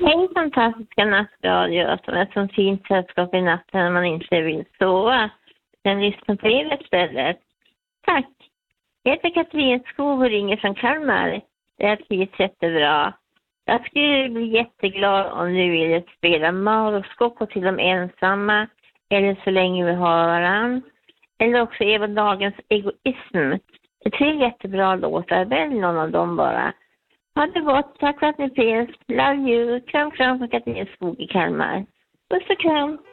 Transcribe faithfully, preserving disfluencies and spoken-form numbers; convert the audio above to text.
Hej fantastiska nattradio som är som fint sällskap i natten när man inte vill sova. Den lyssnar på er istället. Tack. Jag heter Katrin Skog och ringer från Kalmar. Det är trivs jättebra. Jag skulle bli jätteglad om du ville spela Maroskop till de ensamma eller Så länge vi har varann. Eller också Eva Dagens Egoism. Det är tre jättebra låtar. Välj någon av dem bara. Ha det gott. Tack för att ni finns. Love you. Kram, kram från Katrin Skog i Kalmar. Puss och kram.